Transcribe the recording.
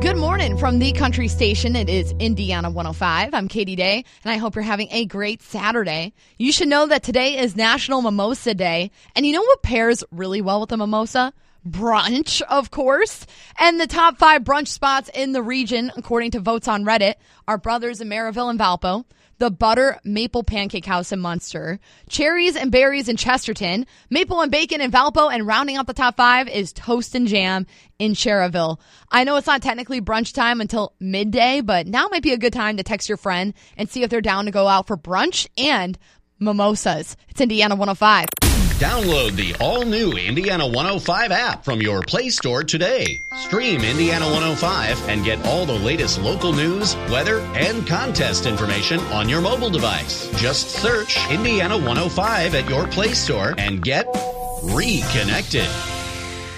Good morning from the country station. It is Indiana 105. I'm Katie Day, and I hope you're having a great Saturday. You should know that today is National Mimosa Day. And you know what pairs really well with a mimosa? Brunch, of course. And the top 5 brunch spots in the region, according to votes on Reddit, are Brothers in Maryville and Valpo, the Butter Maple Pancake House in Munster, Cherries and Berries in Chesterton, Maple and Bacon in Valpo, and rounding out the top 5 is Toast and Jam in Cherryville. I know it's not technically brunch time until midday, but now might be a good time to text your friend and see if they're down to go out for brunch and mimosas. It's Indiana 105. Download the all-new Indiana 105 app from your Play Store today. Stream Indiana 105 and get all the latest local news, weather, and contest information on your mobile device. Just search Indiana 105 at your Play Store and get reconnected.